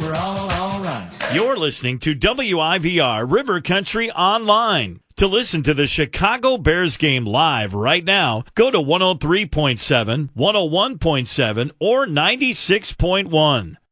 we're all right. You're listening to WIVR River Country Online. To listen to the Chicago Bears game live right now, go to 103.7, 101.7, or 96.1.